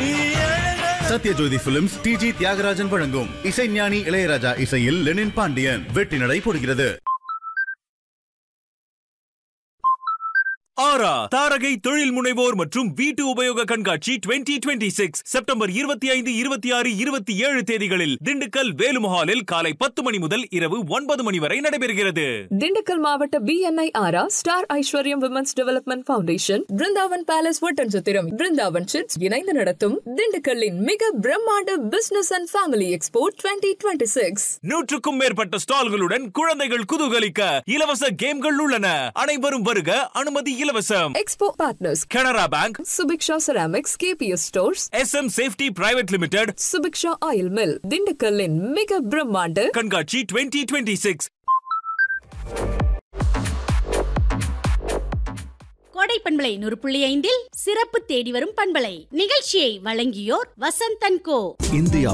Sathyajothi films டிஜி தியாகராஜன் வழங்கும் இசைஞானி இளையராஜா இசையில் லெனின் பாண்டியன் வெற்றி நடை போடுகிறது. ஆரா தாரகை தொழில் முனைவோர் மற்றும் வீட்டு உபயோக கண்காட்சி 2026 செப்டம்பர் 25, 26, 27 தேதிகளில் திண்டுக்கல் வேலுமஹாலில் காலை 10 மணி முதல் இரவு 9 மணி வரை நடைபெறுகிறது. திண்டுக்கல் மாவட்ட BNI ஆரா ஸ்டார் ஐஸ்வர்யம் women's development foundation, Brindavan palace Oddanchatram, Brindavan chits இணைந்து நடத்தும் திண்டுக்கல்லின் மிக பிரம்மாண்ட பிசினஸ் அண்ட் ஃபேமிலி எக்ஸ்போ 2026. 100க்கும் மேற்பட்ட ஸ்டால்களுடன் குழந்தைகள் குதூகலிக்க இலவச கேம்கள் உள்ளன. அனைவரும் வருக, அனுமதி இலவசம். Expo partners Canara bank, Subiksha ceramics, KPS stores, SM safety private limited, Subiksha oil mill. திண்டுக்கல்லின் மிக பிரம்மாண்ட கண்காட்சி 2026. கோடை பண்பலை 100.5 சிறப்பு தேடி வரும் பண்பலை நிகழ்ச்சியை வழங்கியோர் வசந்த் & கோ. இந்தியா